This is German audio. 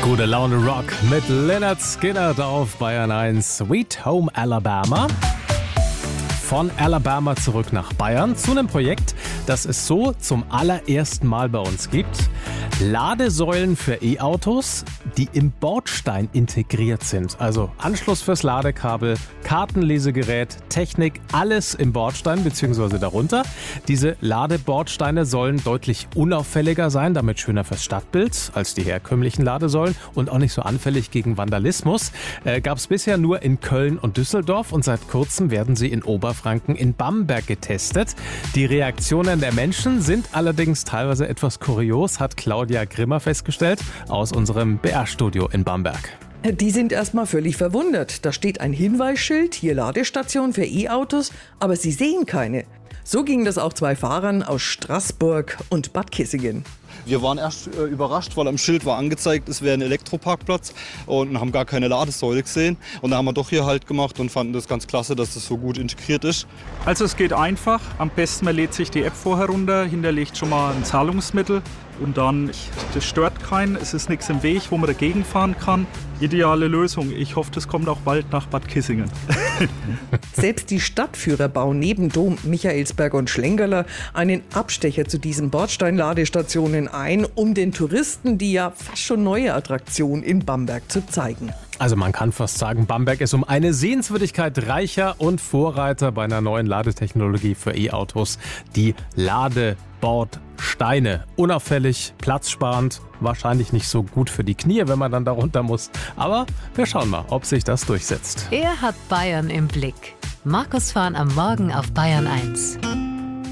Gute Laune Rock mit Lynyrd Skynyrd auf Bayern 1. Sweet Home Alabama. Von Alabama zurück nach Bayern zu einem Projekt, das es so zum allerersten Mal bei uns gibt. Ladesäulen für E-Autos, die im Bordstein integriert sind. Also Anschluss fürs Ladekabel, Kartenlesegerät, Technik, alles im Bordstein bzw. darunter. Diese Ladebordsteine sollen deutlich unauffälliger sein, damit schöner fürs Stadtbild als die herkömmlichen Ladesäulen und auch nicht so anfällig gegen Vandalismus. Gab es bisher nur in Köln und Düsseldorf und seit kurzem werden sie in Oberfranken in Bamberg getestet. Die Reaktionen der Menschen sind allerdings teilweise etwas kurios, hat Claudia Grimmer festgestellt aus unserem BR-Studio in Bamberg. Die sind erstmal völlig verwundert. Da steht ein Hinweisschild, hier Ladestation für E-Autos, aber sie sehen keine. So ging das auch zwei Fahrern aus Straßburg und Bad Kissingen. Wir waren erst überrascht, weil am Schild war angezeigt, es wäre ein Elektroparkplatz und haben gar keine Ladesäule gesehen. Und da haben wir doch hier Halt gemacht und fanden das ganz klasse, dass das so gut integriert ist. Also es geht einfach. Am besten man lädt sich die App vorher runter, hinterlegt schon mal ein Zahlungsmittel und dann, das stört keinen, es ist nichts im Weg, wo man dagegen fahren kann. Ideale Lösung. Ich hoffe, das kommt auch bald nach Bad Kissingen. Selbst die Stadtführer bauen neben Dom, Michaelsberg und Schlengerler einen Abstecher zu diesen Bordsteinladestationen ein, um den Touristen die ja fast schon neue Attraktion in Bamberg zu zeigen. Also man kann fast sagen, Bamberg ist um eine Sehenswürdigkeit reicher und Vorreiter bei einer neuen Ladetechnologie für E-Autos. Die Ladebordsteine. Unauffällig, platzsparend, wahrscheinlich nicht so gut für die Knie, wenn man dann darunter muss. Aber wir schauen mal, ob sich das durchsetzt. Er hat Bayern im Blick. Markus Fahn am Morgen auf Bayern 1.